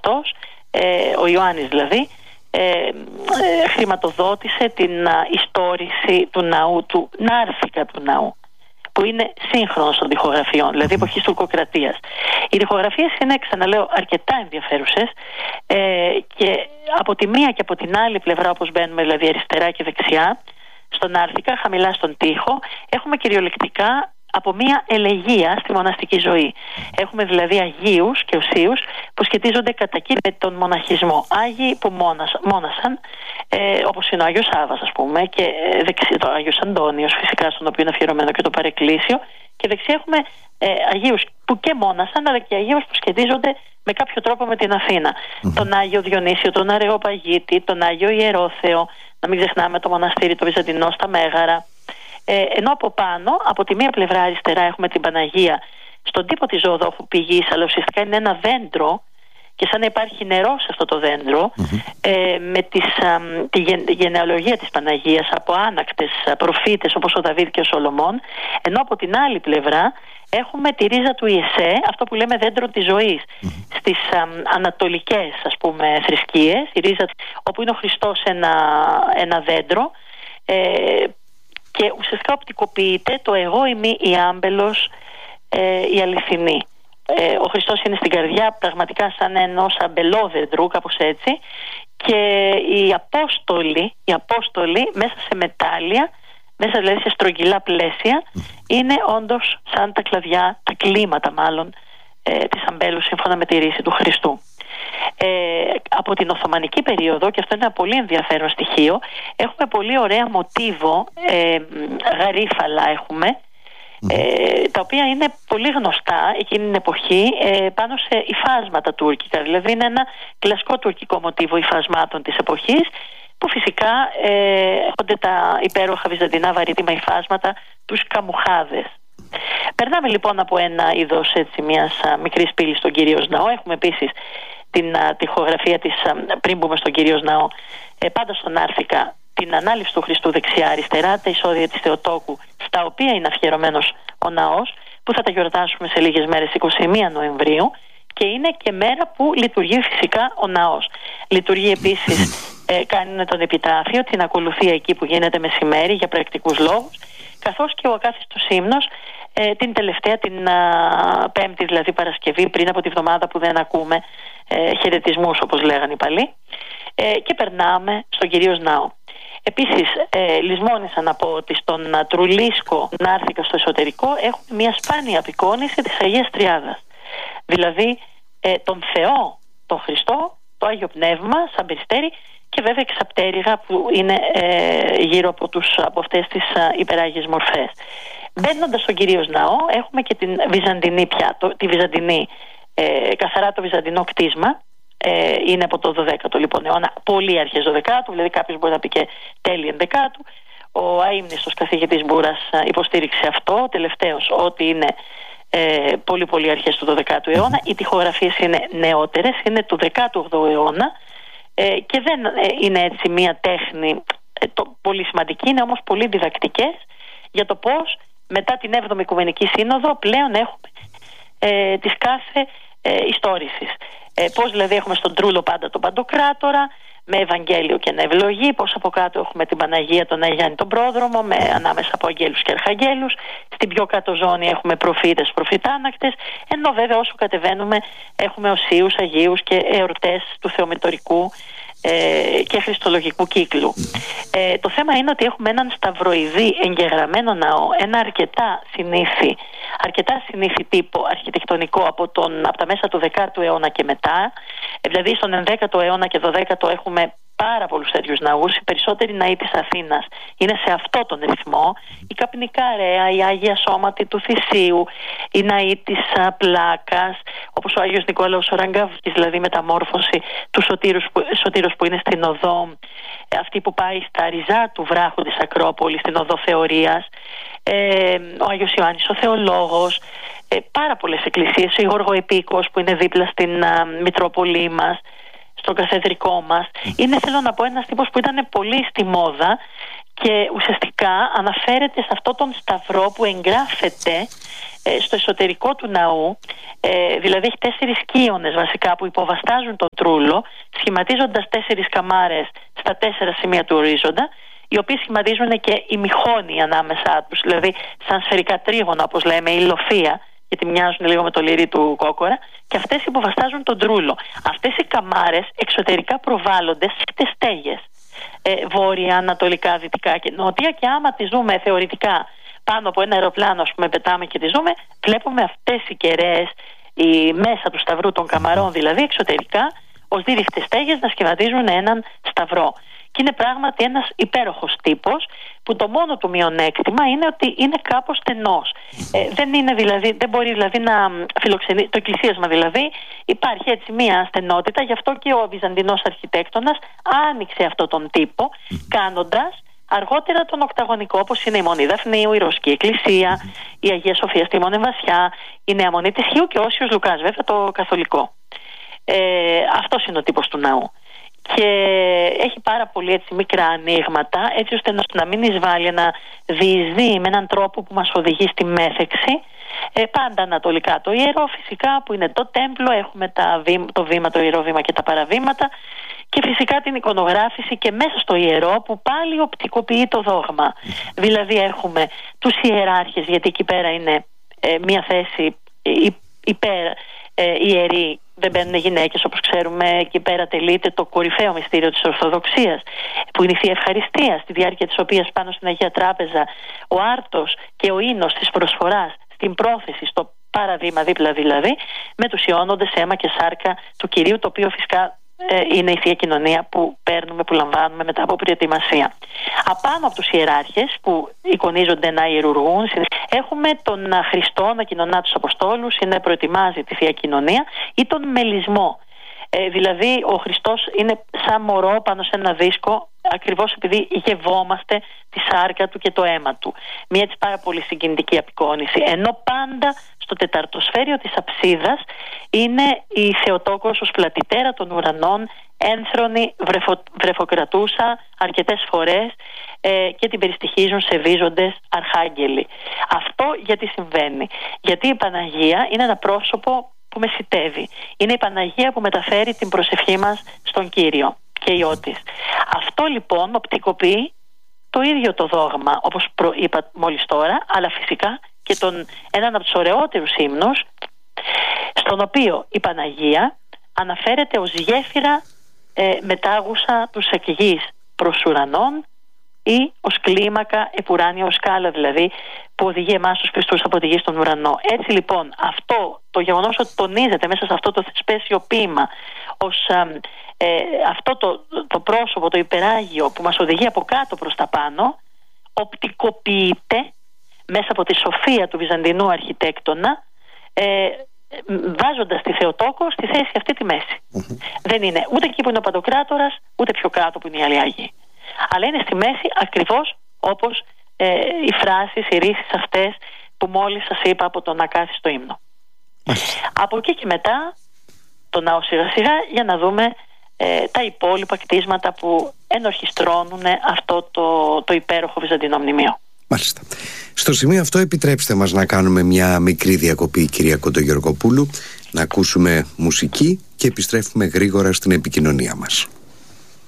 Χριστός, ο Ιωάννης δηλαδή, χρηματοδότησε την ιστόρηση του ναού, του Νάρθηκα του ναού, που είναι σύγχρονος των τοιχογραφιών, δηλαδή εποχής τουρκοκρατίας. Οι τοιχογραφίες είναι, ξαναλέω, αρκετά ενδιαφέρουσες, και από τη μία και από την άλλη πλευρά, όπως μπαίνουμε δηλαδή αριστερά και δεξιά, στον Νάρθηκα, χαμηλά στον τοίχο, έχουμε κυριολεκτικά από μία ελεγεία στη μοναστική ζωή. Έχουμε δηλαδή αγίους και οσίους που σχετίζονται κατά κύριο με τον μοναχισμό. Άγιοι που μόνασαν, όπως είναι ο Άγιος Σάββας, ας πούμε, και το Άγιος Αντώνιος, φυσικά, στον οποίο είναι αφιερωμένο και το παρεκκλήσιο. Και δεξιά έχουμε αγίους που και μόνασαν, αλλά και αγίους που σχετίζονται με κάποιο τρόπο με την Αθήνα. Τον Άγιο Διονύσιο, τον Αρεοπαγίτη, τον Άγιο Ιερόθεο, να μην ξεχνάμε το μοναστήρι το Βυζαντινό στα Μέγαρα. Ενώ από πάνω, από τη μία πλευρά αριστερά, έχουμε την Παναγία στον τύπο της ζωοδόχου πηγής, αλλά ουσιαστικά είναι ένα δέντρο και σαν να υπάρχει νερό σε αυτό το δέντρο, με τη γενεαλογία της Παναγίας από άνακτες προφήτες όπως ο Δαβίδ και ο Σολομών. Ενώ από την άλλη πλευρά έχουμε τη ρίζα του Ιεσέ, αυτό που λέμε δέντρο της ζωής, στις ανατολικές, ας πούμε, θρησκείες, η ρίζα, όπου είναι ο Χριστός ένα δέντρο, και ουσιαστικά οπτικοποιείται το εγώ ημί η άμπελος, η αληθινή. Ο Χριστός είναι στην καρδιά πραγματικά σαν ενός αμπελόδεντρου, κάπως έτσι, και οι Απόστολοι μέσα σε μετάλλια, μέσα δηλαδή σε στρογγυλά πλαίσια, είναι όντως σαν τα κλαδιά, τα κλίματα μάλλον, της αμπέλου σύμφωνα με τη ρίση του Χριστού. Από την Οθωμανική περίοδο, και αυτό είναι ένα πολύ ενδιαφέρον στοιχείο, έχουμε πολύ ωραία μοτίβο, γαρίφαλα έχουμε, τα οποία είναι πολύ γνωστά εκείνη την εποχή, πάνω σε υφάσματα τουρκικά. Δηλαδή είναι ένα κλασικό τουρκικό μοτίβο υφασμάτων της εποχής, που φυσικά έχονται τα υπέροχα βυζαντινά βαρύτιμα υφάσματα, τους καμουχάδες. Περνάμε λοιπόν από ένα είδος μιας μικρής πύλης στον Κυρίως Ναό. Έχουμε επίσης την τοιχογραφία της, πριν μπούμε στον Κυρίως Ναό, πάντα στον Νάρθηκα, την ανάληψη του Χριστού δεξιά-αριστερά, τα εισόδια της Θεοτόκου, στα οποία είναι αφιερωμένος ο ναός, που θα τα γιορτάσουμε σε λίγες μέρες, 21 Νοεμβρίου, και είναι και μέρα που λειτουργεί φυσικά ο ναός. Λειτουργεί επίσης, κάνουν τον επιτάφιο, την ακολουθία εκεί που γίνεται μεσημέρι για πρακτικούς λόγους, καθώς και ο ακάθιστος ύμνος την τελευταία, την Πέμπτη δηλαδή Παρασκευή, πριν από τη βδομάδα που δεν ακούμε χαιρετισμούς όπως λέγανε οι παλιοί, και περνάμε στον Κυρίως Ναό. Επίσης λησμόνησα να πω ότι στον Τρουλίσκο Νάρθηκα στο εσωτερικό έχουμε μια σπάνια απεικόνηση της Αγίας Τριάδας, δηλαδή τον Θεό, τον Χριστό, το Άγιο Πνεύμα σαν περιστέρι, και βέβαια εξαπτέρυγα που είναι γύρω από αυτές τις υπεράγιες μορφές. Μπαίνοντας στον Κυρίως Ναό έχουμε και την Βυζαντινή πια, τη Βυζαντινή, καθαρά το βυζαντινό κτίσμα, είναι από το 12ο λοιπόν αιώνα, πολύ αρχές 12ου, δηλαδή κάποιος μπορεί να πει και τέλη 11ου. Ο αείμνηστος καθηγητής Μπούρας υποστήριξε αυτό, τελευταίος, ότι είναι πολύ πολύ αρχές του 12ου αιώνα. Οι τοιχογραφίες είναι νεότερες, είναι του 18ου αιώνα, και δεν είναι έτσι μία τέχνη πολύ σημαντική, είναι όμως πολύ διδακτικές για το πώς μετά την 7η Οικουμενική Σύνοδο πλέον έχουμε της κάθε ιστόρησης. Πώς δηλαδή έχουμε στον Τρούλο πάντα τον Παντοκράτορα με Ευαγγέλιο και Ευλογή, πώς από κάτω έχουμε την Παναγία, τον Αγιάννη τον Πρόδρομο, με ανάμεσα από αγγέλους και αρχαγγέλους, στην πιο κάτω ζώνη έχουμε προφήτες, προφητάνακτες, ενώ βέβαια όσο κατεβαίνουμε έχουμε οσίους, αγίους και εορτές του θεομητορικού και χριστολογικού κύκλου. Το θέμα είναι ότι έχουμε έναν σταυροειδή εγγεγραμμένο ναό, ένα αρκετά συνήθι τύπο αρχιτεκτονικό από τα μέσα του 10ου αιώνα και μετά. Δηλαδή στον 11ο αιώνα και 12ο έχουμε πάρα πολλούς τέτοιους ναούς. Οι περισσότεροι ναοί της Αθήνας είναι σε αυτό τον ρυθμό. Η Καπνικαρέα, η Άγια Σώματη του Θησίου, η ναοί της Πλάκας, όπως ο Άγιος Νικόλαος ο Ραγκαβής, δηλαδή μεταμόρφωση του Σωτήρος που είναι στην οδό, αυτή που πάει στα ριζά του βράχου της Ακρόπολης, στην οδό Θεωρίας, ο Άγιος Ιωάννης ο Θεολόγος, πάρα πολλές εκκλησίες, ο Γοργοεπίκος που είναι δίπλα στην Μητρόπολη μας, στον καθεδρικό μας. Είναι, θέλω να πω, ένας τύπος που ήταν πολύ στη μόδα και ουσιαστικά αναφέρεται σε αυτόν τον σταυρό που εγγράφεται στο εσωτερικό του ναού, δηλαδή έχει 4 σκίονες βασικά που υποβαστάζουν τον τρούλο, σχηματίζοντας 4 καμάρες στα 4 σημεία του ορίζοντα, οι οποίοι σχηματίζουν και ημιχόνοι ανάμεσά τους, δηλαδή σαν σφαιρικά τρίγωνα, όπως λέμε, η λοφία, γιατί μοιάζουν λίγο με το λυρί του κόκορα, και αυτές υποβαστάζουν τον τρούλο. Αυτές οι καμάρες εξωτερικά προβάλλονται σε στέγες, βόρεια, ανατολικά, δυτικά και νότια, και άμα τις δούμε θεωρητικά πάνω από ένα αεροπλάνο, ας πούμε, πετάμε και τις δούμε, βλέπουμε αυτές οι κεραίες, μέσα του σταυρού των καμαρών, δηλαδή εξωτερικά, ως δίρυχτες στέγες να σχηματίζουν έναν σταυρό. Και είναι πράγματι ένας υπέροχος τύπος, που το μόνο του μειονέκτημα είναι ότι είναι κάπως στενός. Δεν μπορεί δηλαδή να φιλοξενεί, το εκκλησίασμα δηλαδή, υπάρχει έτσι μία στενότητα, γι' αυτό και ο Βυζαντινός αρχιτέκτονας άνοιξε αυτόν τον τύπο, κάνοντας αργότερα τον οκταγωνικό, όπως είναι η Μονή Δαφνίου, η Ρωσική Εκκλησία, η Αγία Σοφία στη Μονεμβασιά, η Νέα Μονή της Χίου και ο Όσιος Λουκάς, βέβαια το καθολικό. Αυτός είναι ο τύπος του ναού. Και έχει πάρα πολύ έτσι μικρά ανοίγματα, έτσι ώστε να μην εισβάλλει, να διεισδύει με έναν τρόπο που μας οδηγεί στη μέθεξη. Πάντα ανατολικά το ιερό, φυσικά, που είναι το τέμπλο, έχουμε το βήμα, το ιερό βήμα και τα παραβήματα, και φυσικά την εικονογράφηση και μέσα στο ιερό, που πάλι οπτικοποιεί το δόγμα. Δηλαδή έχουμε τους ιεράρχες, γιατί εκεί πέρα είναι μια θέση υπέρ ιερή, δεν μπαίνουν γυναίκες, όπως ξέρουμε. Εκεί πέρα τελείται το κορυφαίο μυστήριο της Ορθοδοξίας, που είναι η Θεία Ευχαριστία, στη διάρκεια της οποίας πάνω στην Αγία Τράπεζα ο άρτος και ο ίνος της προσφοράς στην πρόθεση, στο παραβήμα δίπλα δηλαδή, μετουσιώνονται σε αίμα και σάρκα του Κυρίου, το οποίο φυσικά είναι η Θεία Κοινωνία που παίρνουμε, που λαμβάνουμε μετά από προετοιμασία. Απάνω από τους ιεράρχες που εικονίζονται να ιερουργούν, έχουμε τον Χριστό να κοινωνά τους Αποστόλους ή να προετοιμάζει τη Θεία Κοινωνία, ή τον μελισμό. Δηλαδή ο Χριστός είναι σαν μωρό πάνω σε ένα δίσκο, ακριβώς επειδή γευόμαστε τη σάρκα του και το αίμα του. Μια έτσι πάρα πολύ συγκινητική απεικόνηση. Ενώ πάντα στο τεταρτοσφαίριο της αψίδας είναι η Θεοτόκος ως πλατητέρα των ουρανών, ένθρονη, βρεφοκρατούσα αρκετές φορές, και την περιστοιχίζουν σε βίζοντες αρχάγγελοι. Αυτό γιατί συμβαίνει? Γιατί η Παναγία είναι ένα πρόσωπο που μεσιτεύει. Είναι η Παναγία που μεταφέρει την προσευχή μας στον Κύριο και Υιό της. Αυτό λοιπόν οπτικοποιεί το ίδιο το δόγμα, όπως είπα μόλις τώρα, αλλά φυσικά και έναν από τους ωραιότερους ύμνους, στον οποίο η Παναγία αναφέρεται ως γέφυρα μετάγουσα τους εκ γης προς ουρανών, ή ως κλίμακα επουράνια, ως σκάλα δηλαδή, που οδηγεί εμάς τους πιστούς από τη γη στον ουρανό. Έτσι λοιπόν αυτό το γεγονός ότι τονίζεται μέσα σε αυτό το θεσπέσιο ποίημα ως αυτό το πρόσωπο, το υπεράγιο που μας οδηγεί από κάτω προς τα πάνω, οπτικοποιείται μέσα από τη σοφία του Βυζαντινού αρχιτέκτονα, βάζοντας τη Θεοτόκο στη θέση αυτή τη μέση. Δεν είναι ούτε εκεί που είναι ο Παντοκράτορας, ούτε πιο κάτω που είναι οι άλλοι Άγιοι, αλλά είναι στη μέση, ακριβώς όπως οι φράσεις, οι ρίσεις αυτές που μόλις σας είπα από τον ακάθιστο ύμνο. Από εκεί και μετά το ναό σιγά σιγά, για να δούμε τα υπόλοιπα κτίσματα που ενορχιστρώνουν αυτό το υπέροχο βυζαντινό μνημείο. Μάλιστα. Στο σημείο αυτό επιτρέψτε μας να κάνουμε μια μικρή διακοπή, κυρία Κοντογεωργοπούλου, να ακούσουμε μουσική και επιστρέφουμε γρήγορα στην επικοινωνία μας.